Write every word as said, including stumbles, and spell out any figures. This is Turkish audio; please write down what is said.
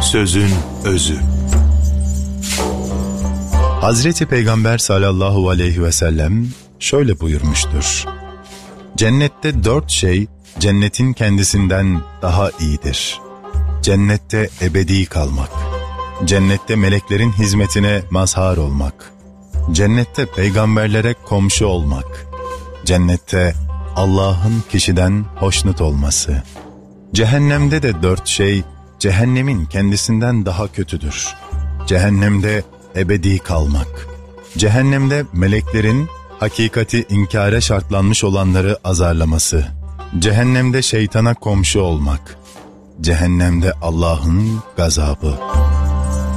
Sözün özü. Hazreti Peygamber sallallahu aleyhi ve sellem şöyle buyurmuştur: Cennette dört şey cennetin kendisinden daha iyidir. Cennette ebedi kalmak, cennette meleklerin hizmetine mazhar olmak, cennette peygamberlere komşu olmak, cennette Allah'ın kişiden hoşnut olması. Cehennemde de dört şey cehennemin kendisinden daha kötüdür. Cehennemde ebedi kalmak, cehennemde meleklerin hakikati inkâre şartlanmış olanları azarlaması, cehennemde şeytana komşu olmak, cehennemde Allah'ın gazabı.